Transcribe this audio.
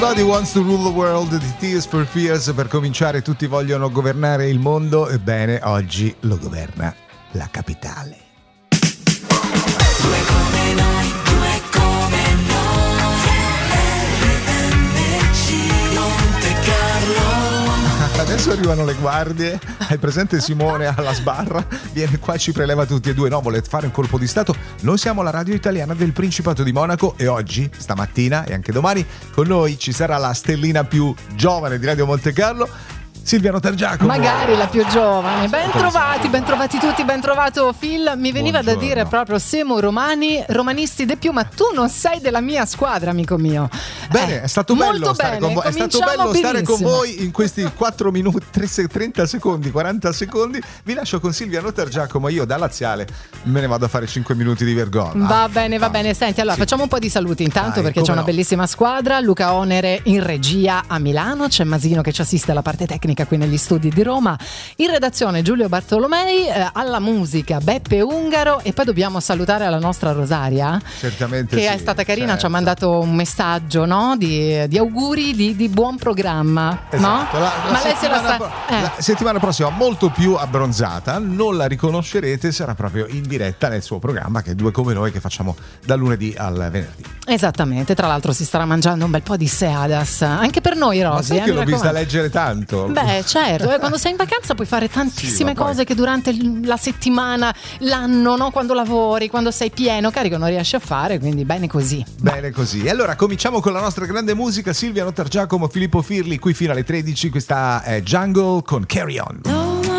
Everybody wants to rule the world, the Tears for Fears. Per cominciare tutti vogliono governare il mondo. Ebbene, oggi lo governa la capitale. Due come noi, due come noi. RMC Monte Carlo. Adesso arrivano le guardie. Hai presente Simone alla sbarra? Viene qua e ci preleva tutti e due. No, volete fare un colpo di stato? Noi siamo la radio italiana del Principato di Monaco e oggi, stamattina e anche domani, con noi ci sarà la stellina più giovane di Radio Monte Carlo, Silvia Notargiacomo. Magari la più giovane. Ben trovati tutti, ben trovato Phil. Mi veniva da dire proprio siamo romanisti de più, ma tu non sei della mia squadra, amico mio. Bene, è stato bello stare con voi. È stato bello stare con voi in questi 4 minuti, 30 secondi, 40 secondi. Vi lascio con Silvia Notargiacomo. Io da laziale me ne vado a fare 5 minuti di vergogna. Va bene. Senti, allora facciamo un po' di saluti intanto. Dai, perché c'è una bellissima squadra. Luca Onere in regia a Milano, c'è Masino che ci assiste alla parte tecnica qui negli studi di Roma, in redazione Giulio Bartolomei, alla musica Beppe Ungaro, e poi dobbiamo salutare la nostra Rosaria, certamente, che sì, è stata carina, certo. Ci ha mandato un messaggio, no? di auguri di buon programma, esatto. no? Ma lei se la sta la settimana prossima molto più abbronzata, non la riconoscerete, sarà proprio in diretta nel suo programma, che è Due come noi, che facciamo dal lunedì al venerdì. Esattamente, tra l'altro si starà mangiando un bel po' di seadas anche per noi, Rosy. Ma sai che l'ho vista leggere tanto? Beh, certo, quando sei in vacanza puoi fare tantissime cose poi... che durante la settimana, l'anno, no? Quando lavori, quando sei pieno, carico, non riesci a fare, quindi bene così. Bene così. E allora cominciamo con la nostra grande musica. Silvia Notargiacomo, Filippo Firli, qui fino alle 13. Questa è Jungle con Carry On.